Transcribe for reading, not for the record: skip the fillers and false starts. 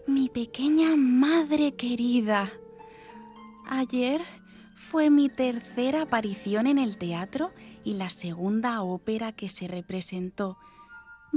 Mi pequeña madre querida. Ayer fue mi tercera aparición en el teatro y la segunda ópera que se representó.